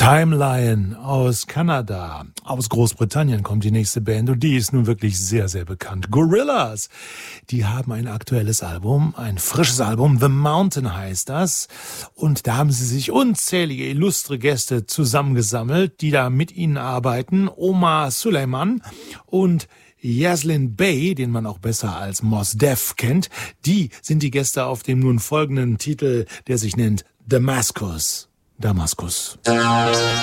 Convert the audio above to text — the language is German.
Time Lion aus Kanada. Aus Großbritannien kommt die nächste Band und die ist nun wirklich sehr, sehr bekannt. Gorillaz. Die haben ein aktuelles Album, ein frisches Album. The Mountain heißt das. Und da haben sie sich unzählige illustre Gäste zusammengesammelt, die da mit ihnen arbeiten. Omar Suleiman und Yaslin Bey, den man auch besser als Mos Def kennt. Die sind die Gäste auf dem nun folgenden Titel, der sich nennt Damaskus.